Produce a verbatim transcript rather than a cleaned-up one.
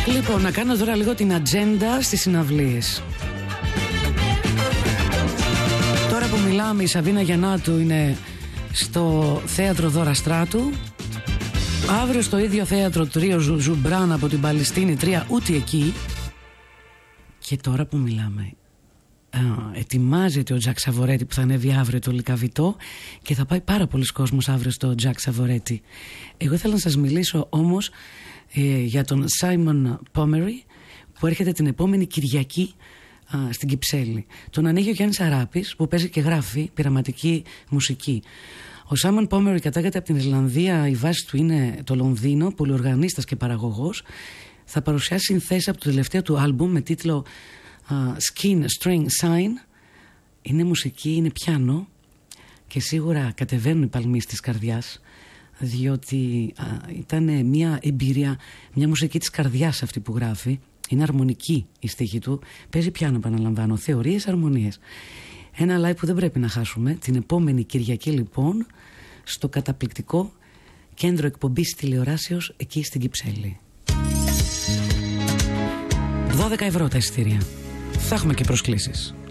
Λοιπόν, να κάνω τώρα λίγο την ατζέντα στις συναυλίες. Τώρα που μιλάμε, η Σαβίνα Γιαννάτου είναι στο θέατρο Δώρα Στράτου. Αύριο στο ίδιο θέατρο Τρίο Ζουμπράν από την Παλαιστίνη τρία, ούτε εκεί. Και τώρα που μιλάμε, α, ετοιμάζεται ο Τζακ Σαβορέτη που θα ανέβει αύριο το Λυκαβητό και θα πάει πάρα πολλοί κόσμος αύριο στο Τζακ Σαβορέτη. Εγώ ήθελα να σας μιλήσω όμως ε, για τον Σάιμον Πόμερι που έρχεται την επόμενη Κυριακή α, στην Κυψέλη. Τον ανοίγει ο Γιάννης Αράπης που παίζει και γράφει πειραματική μουσική. Ο Σάιμον Πόμερι κατάγεται από την Ιρλανδία, η βάση του είναι το Λονδίνο, πολυοργανίστας και παραγωγός. Θα παρουσιάσει συνθέσεις από το τελευταίο του άλμπουμ με τίτλο uh, Skin String Sign. Είναι μουσική, είναι πιάνο και σίγουρα κατεβαίνουν οι παλμοί της καρδιάς, διότι uh, ήταν μια εμπειρία, μια μουσική της καρδιάς αυτή που γράφει. Είναι αρμονική η στίχη του, παίζει πιάνο, επαναλαμβάνω, θεωρίες, αρμονίες. Ένα live που δεν πρέπει να χάσουμε την επόμενη Κυριακή λοιπόν στο καταπληκτικό κέντρο εκπομπής τηλεοράσεως εκεί στην Κυψέλη. δώδεκα ευρώ τα εισιτήρια. Θα έχουμε και προσκλήσεις.